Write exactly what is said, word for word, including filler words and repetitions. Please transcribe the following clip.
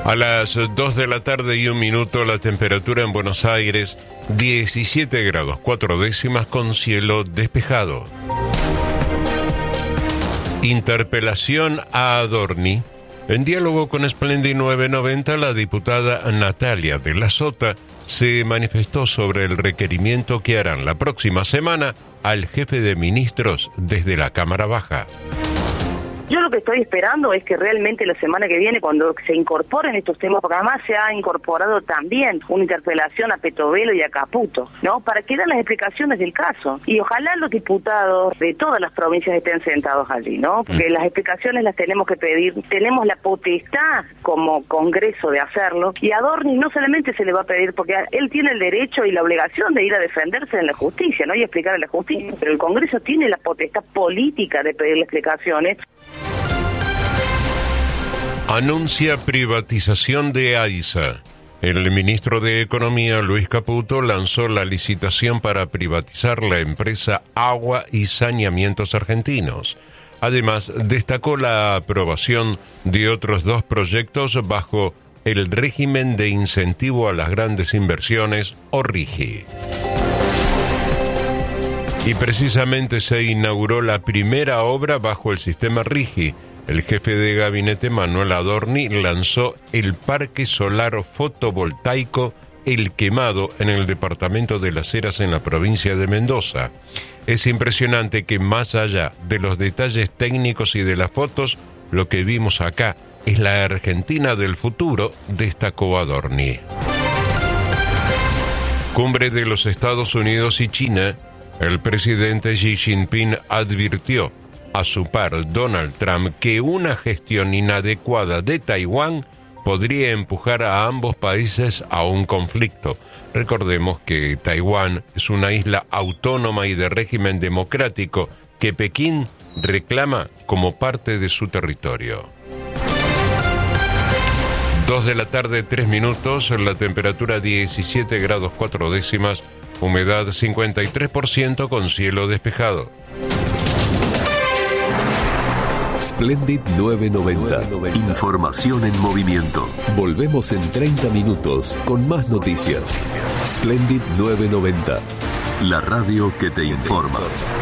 A las dos de la tarde y un minuto, la temperatura en Buenos Aires, diecisiete grados, cuatro décimas con cielo despejado. Interpelación a Adorni. En diálogo con Splendid nueve noventa, la diputada Natalia de la Sota se manifestó sobre el requerimiento que harán la próxima semana al jefe de ministros desde la Cámara Baja. Yo lo que estoy esperando es que realmente la semana que viene, cuando se incorporen estos temas, porque además se ha incorporado también una interpelación a Petovelo y a Caputo, ¿no? Para que den las explicaciones del caso. Y ojalá los diputados de todas las provincias estén sentados allí, ¿no? Porque las explicaciones las tenemos que pedir. Tenemos la potestad como Congreso de hacerlo. Y a Adorni no solamente se le va a pedir, porque él tiene el derecho y la obligación de ir a defenderse en la justicia, ¿no? Y explicar a la justicia. Pero el Congreso tiene la potestad política de pedirle explicaciones. Anuncia privatización de AISA. El ministro de Economía, Luis Caputo, lanzó la licitación para privatizar la empresa Agua y Saneamientos Argentinos. Además, destacó la aprobación de otros dos proyectos bajo el régimen de incentivo a las grandes inversiones, o RIGI. Y precisamente se inauguró la primera obra bajo el sistema RIGI. El jefe de gabinete, Manuel Adorni, lanzó el Parque Solar Fotovoltaico El Quemado en el departamento de Las Heras, en la provincia de Mendoza. Es impresionante que, más allá de los detalles técnicos y de las fotos, lo que vimos acá es la Argentina del futuro, destacó Adorni. Cumbre de los Estados Unidos y China. El presidente Xi Jinping advirtió a su par Donald Trump que una gestión inadecuada de Taiwán podría empujar a ambos países a un conflicto. Recordemos que Taiwán es una isla autónoma y de régimen democrático que Pekín reclama como parte de su territorio. Dos de la tarde, tres minutos, la temperatura diecisiete grados cuatro décimas, humedad cincuenta y tres por ciento con cielo despejado. Splendid nueve noventa. Información en movimiento. Volvemos en treinta minutos con más noticias. Splendid nueve noventa. La radio que te informa.